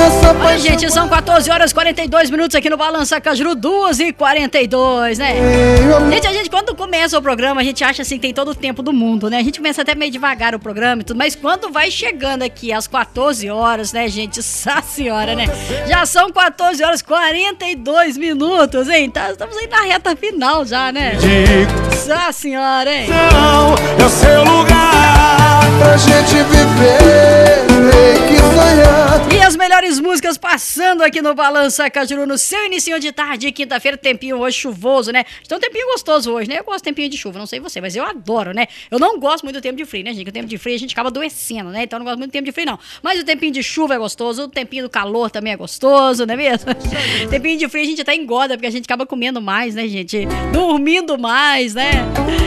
Olha, gente, são 14 horas e 42 minutos aqui no Balança Cajuru, 2h42, né? Gente, a gente quando começa o programa, a gente acha assim que tem todo o tempo do mundo, né? A gente começa até meio devagar o programa e tudo, mas quando vai chegando aqui às 14 horas, né, gente? Nossa senhora, né? Já são 14 horas e 42 minutos, hein? Estamos aí na reta final já, né? Nossa senhora, hein? É o seu lugar pra gente viver, tem que sonhar. E as melhores músicas passando aqui no Balança Cajuru no seu inicinho de tarde, quinta-feira, tempinho hoje chuvoso, né? Então tempinho gostoso hoje, né? Eu gosto de tempinho de chuva, não sei você, mas eu adoro, né? Eu não gosto muito do tempo de frio, né, gente? O tempo de frio a gente acaba adoecendo, né? Então eu não gosto muito do tempo de frio, não. Mas o tempinho de chuva é gostoso, o tempinho do calor também é gostoso, não é mesmo? Tempinho de frio a gente até engorda, porque a gente acaba comendo mais, né, gente? Dormindo mais, né?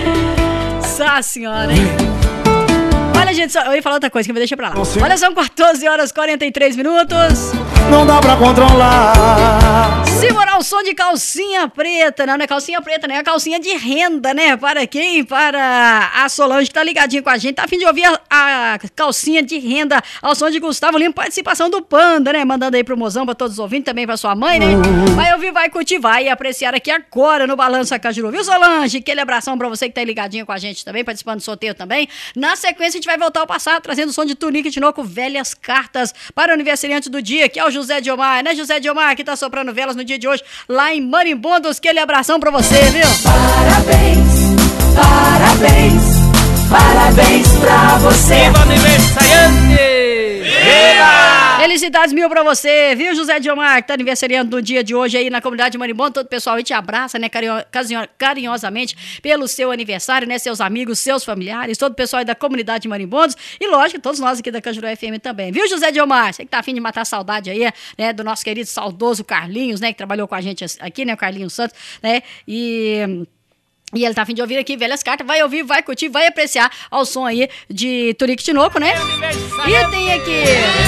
Nossa senhora, hein? Olha, gente, eu ia falar outra coisa que me deixa pra lá. Olha, são 14 horas e 43 minutos. Não dá pra controlar. Segurar o som de calcinha preta. Não, não é calcinha preta, né? É calcinha de renda, né? Para quem? Para a Solange, que tá ligadinha com a gente. Tá a fim de ouvir a calcinha de renda ao som de Gustavo Lima. Participação do Panda, né? Mandando aí pro mozão, pra todos os ouvintes, também pra sua mãe, né? Vai ouvir, vai curtir, vai apreciar aqui agora no Balança Cajuru. Viu, Solange? Aquele abração pra você que tá ligadinha com a gente também, participando do sorteio também. Na sequência, a gente vai voltar ao passado, trazendo o som de Tunique Tinoco, velhas cartas para o aniversariante do dia, que é o José Diomar, né, José Diomar, que tá soprando velas no dia de hoje, lá em Marimbondos. Aquele abração pra você, viu? Parabéns, parabéns, parabéns pra você. Viva aniversariante! Viva! Felicidades mil pra você, viu, José Diomar, que tá aniversariando no dia de hoje aí na comunidade de Marimbondo. Todo o pessoal aí te abraça, né, carinhosamente pelo seu aniversário, né, seus amigos, seus familiares, todo o pessoal aí da comunidade de Marimbondos e, lógico, todos nós aqui da Cajuru FM também, viu, José Diomar? Você que tá afim de matar a saudade aí, né, do nosso querido saudoso Carlinhos, né, que trabalhou com a gente aqui, né, o Carlinhos Santos, né, e ele tá a fim de ouvir aqui velhas cartas, vai ouvir, vai curtir, vai apreciar ao som aí de Tunique Tinoco, né? E tem aqui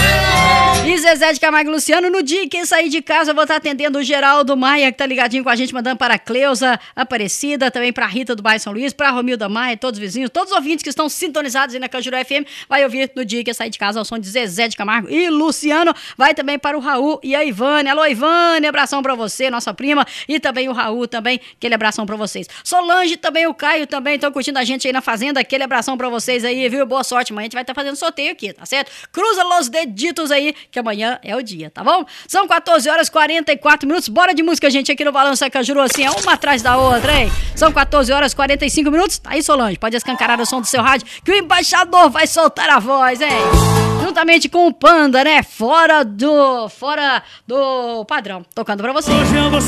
e Zezé de Camargo e Luciano. No dia que sair de casa eu vou estar atendendo o Geraldo Maia, que tá ligadinho com a gente, mandando para a Cleusa Aparecida, também para a Rita do bairro São Luís, para a Romilda Maia, todos os vizinhos, todos os ouvintes que estão sintonizados aí na Cajuru FM, vai ouvir no dia que sair de casa ao som de Zezé de Camargo e Luciano. Vai também para o Raul e a Ivane. Alô, Ivane, abração pra você, nossa prima, e também o Raul também, aquele abração pra vocês. Solange também, o Caio também estão curtindo a gente aí na fazenda, aquele abração pra vocês aí, viu? Boa sorte, amanhã a gente vai estar fazendo sorteio aqui, tá certo? Cruza los deditos aí, que amanhã é o dia, tá bom? São 14 horas e 44 minutos, bora de música, gente, aqui no Balança Cajuru, assim, é uma atrás da outra, hein? São 14 horas e 45 minutos, tá aí, Solange, pode escancarar o som do seu rádio, que o embaixador vai soltar a voz, hein? Juntamente com o Panda, né? Fora do padrão, tocando pra vocês. Hoje eu vou